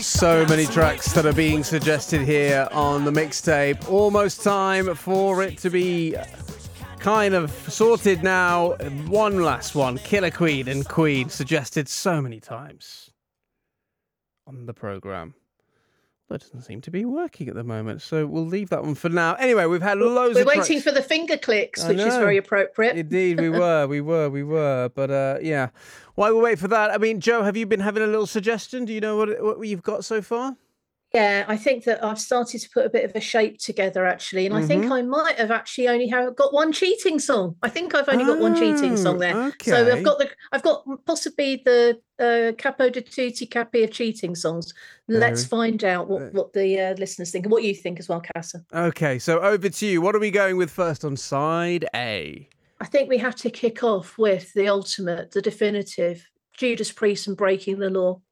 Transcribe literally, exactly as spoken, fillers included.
So many tracks that are being suggested here on the mixtape. Almost time for it to be kind of sorted now. One last one. Killer Queen and Queen suggested so many times on the programme. That doesn't seem to be working at the moment, so we'll leave that one for now. Anyway, we've had loads We're of waiting tracks. for the finger clicks, which is very appropriate. Indeed, we were, we were, we were. But uh, yeah, while we wait for that, I mean, Joe, have you been having a little suggestion? Do you know what what you've got so far? Yeah, I think that I've started to put a bit of a shape together, actually. And mm-hmm. I think I might have actually only have got one cheating song. I think I've only oh, got one cheating song there. Okay. So I've got the I've got possibly the uh, Capo di Tutti Capi of cheating songs. Let's find out what, what the uh, listeners think and what you think as well, Casa. Okay, so over to you. What are we going with first on side A? I think we have to kick off with the ultimate, the definitive, Judas Priest and Breaking the Law.